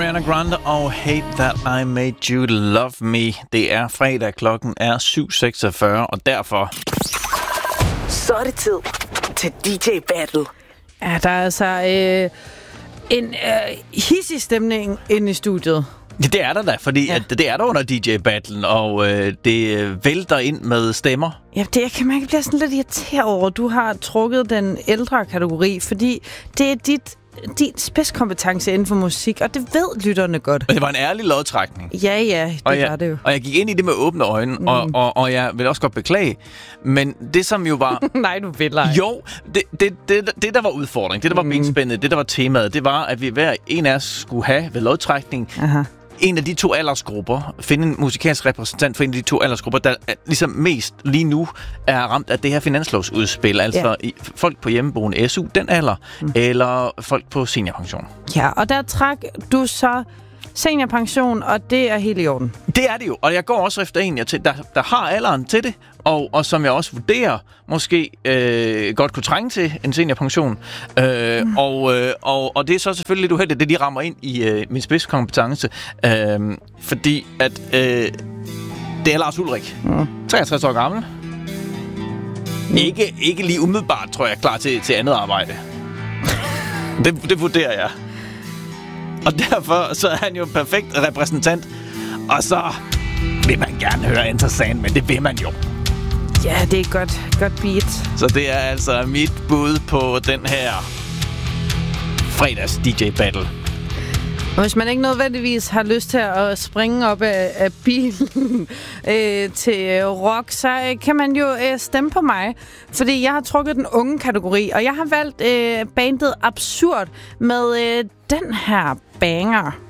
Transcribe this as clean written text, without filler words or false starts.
Ariana Grande og Hate That I Made You Love Me. Det er fredag, klokken er 7.46, og derfor... Så er det tid til DJ Battle. Ja, der er altså en hissig stemning inde i studiet. Ja, det er der da, fordi at det er der under DJ-battlen, og det vælter ind med stemmer. Ja, det jeg kan mærke, jeg bliver sådan lidt irriteret over, at du har trukket den ældre kategori, fordi det er din spidskompetence inden for musik, og det ved lytterne godt. Det var en ærlig lodtrækning. Ja, det var det jo. Og jeg gik ind i det med åbne øjne, og jeg vil også godt beklage, men det som jo var... Nej, du vil ej. Jo, det der var udfordring, det der var benspændet, det der var temaet, det var, at vi hver en af os skulle have ved lodtrækning en af de to aldersgrupper, finde en musikalsk repræsentant for en af de to aldersgrupper, der ligesom mest lige nu er ramt af det her finanslovsudspil. Altså folk på hjemmeboende SU, den alder, eller folk på seniorpension. Ja, og der trak du så seniorpension, og det er helt i orden. Det er det jo, og jeg går også efter en, der har alderen til det, og som jeg også vurderer måske godt kunne trænge til en seniorpension. Og det er så selvfølgelig lidt uheldigt, det de rammer ind i min spidskompetence, fordi at det er Lars Ulrik, 63 år gammel. Ikke lige umiddelbart, tror jeg, klar til andet arbejde. Det vurderer jeg. Og derfor så er han jo en perfekt repræsentant. Og så vil man gerne høre Enter Sandman, det vil man jo. Ja, det er et godt beat. Så det er altså mit bud på den her fredags DJ Battle. Og hvis man ikke nødvendigvis har lyst til at springe op af bilen til rock, så kan man jo stemme på mig. Fordi jeg har trukket den unge kategori, og jeg har valgt bandet Absurd med den her banger.